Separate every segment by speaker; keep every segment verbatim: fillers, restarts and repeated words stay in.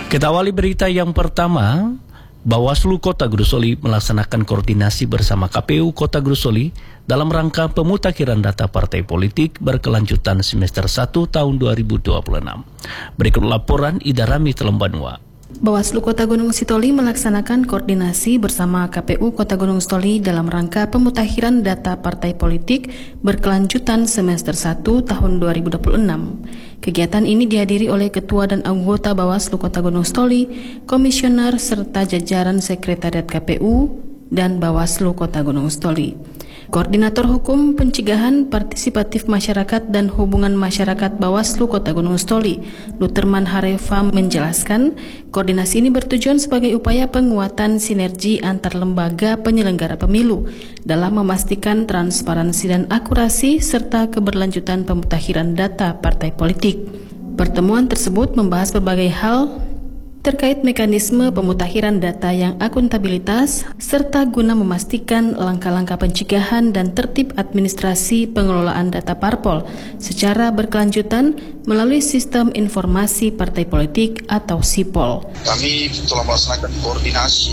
Speaker 1: Kita awali berita yang pertama. Bawaslu Kota Grosoli melaksanakan koordinasi bersama K P U Kota Grosoli dalam rangka pemutakhiran data partai politik berkelanjutan semester satu tahun dua ribu dua puluh enam. Berikut laporan Ida Rami Telembanua.
Speaker 2: Bawaslu Kota Gunung Sitoli melaksanakan koordinasi bersama K P U Kota Gunung Sitoli dalam rangka pemutakhiran data partai politik berkelanjutan semester satu tahun dua ribu dua puluh enam. Kegiatan ini dihadiri oleh Ketua dan anggota Bawaslu Kota Gunung Sitoli, Komisioner serta jajaran Sekretariat K P U dan Bawaslu Kota Gunung Sitoli. Koordinator Hukum Pencegahan Partisipatif Masyarakat dan Hubungan Masyarakat Bawaslu Kota Gunung Sitoli, Luterman Hareva menjelaskan, koordinasi ini bertujuan sebagai upaya penguatan sinergi antar lembaga penyelenggara pemilu dalam memastikan transparansi dan akurasi serta keberlanjutan pemutakhiran data partai politik. Pertemuan tersebut membahas berbagai hal terkait mekanisme pemutakhiran data yang akuntabilitas, serta guna memastikan langkah-langkah pencegahan dan tertib administrasi pengelolaan data parpol secara berkelanjutan melalui sistem informasi partai politik atau SIPOL.
Speaker 3: Kami telah melaksanakan koordinasi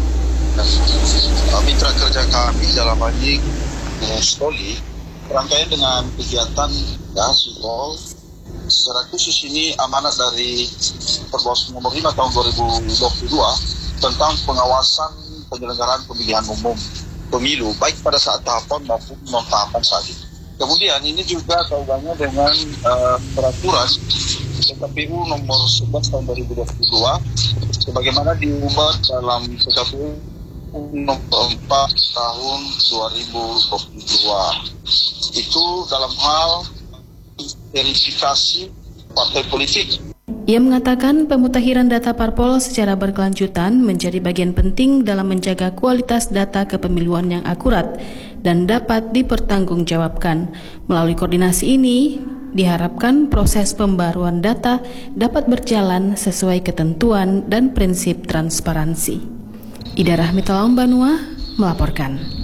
Speaker 3: dan mitra kerja kami dalam hal ini Stoli rangkaian dengan kegiatan ya, SIPOL. Secara khusus ini amanat dari Perbawaslu nomor lima tahun dua ribu dua puluh dua tentang pengawasan penyelenggaraan pemilihan umum pemilu baik pada saat tahapan maupun non tahapan saat ini. Kemudian ini juga kaitannya dengan uh, peraturan P K P U nomor sebelas tahun dua ribu dua puluh dua sebagaimana diubah dalam P K P U nomor empat tahun dua ribu dua puluh dua. Itu dalam hal verifikasi partai politik.
Speaker 2: Ia mengatakan pemutakhiran data parpol secara berkelanjutan menjadi bagian penting dalam menjaga kualitas data kepemiluan yang akurat dan dapat dipertanggungjawabkan. Melalui koordinasi ini, diharapkan proses pembaruan data dapat berjalan sesuai ketentuan dan prinsip transparansi. Ida Rahmi Telembanua melaporkan.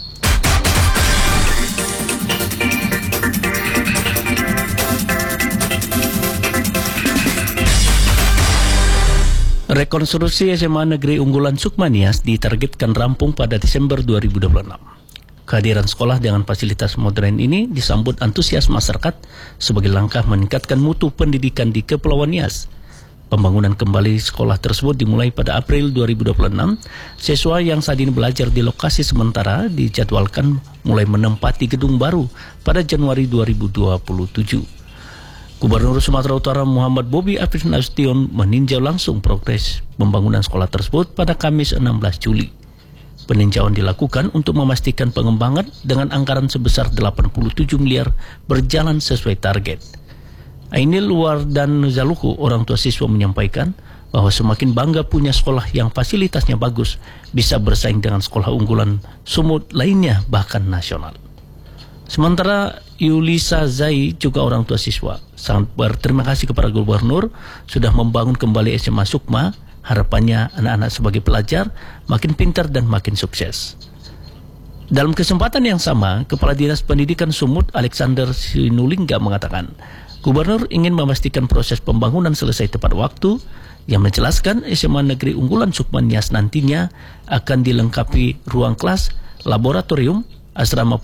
Speaker 1: Rekonstruksi S M A Negeri Unggulan Sukmanias ditargetkan rampung pada Desember dua ribu dua puluh enam. Kehadiran sekolah dengan fasilitas modern ini disambut antusias masyarakat sebagai langkah meningkatkan mutu pendidikan di Kepulauan Nias. Pembangunan kembali sekolah tersebut dimulai pada April dua ribu dua puluh enam. Siswa yang saat ini belajar di lokasi sementara dijadwalkan mulai menempati gedung baru pada Januari dua ribu dua puluh tujuh. Gubernur Sumatera Utara Muhammad Bobi Afif Nasution meninjau langsung progres pembangunan sekolah tersebut pada Kamis enam belas Juli. Peninjauan dilakukan untuk memastikan pengembangan dengan anggaran sebesar delapan puluh tujuh miliar berjalan sesuai target. Ainil Wardan Zaluku, orang tua siswa, menyampaikan bahwa semakin bangga punya sekolah yang fasilitasnya bagus, bisa bersaing dengan sekolah unggulan Sumut lainnya bahkan nasional. Sementara Yulisa Zai, juga orang tua siswa, sangat berterima kasih kepada Gubernur sudah membangun kembali S M A Sukma. Harapannya anak-anak sebagai pelajar makin pintar dan makin sukses. Dalam kesempatan yang sama, Kepala Dinas Pendidikan Sumut Alexander Sinulinga mengatakan, Gubernur ingin memastikan proses pembangunan selesai tepat waktu, yang menjelaskan S M A Negeri Unggulan Sukmanias nantinya akan dilengkapi ruang kelas, laboratorium, asrama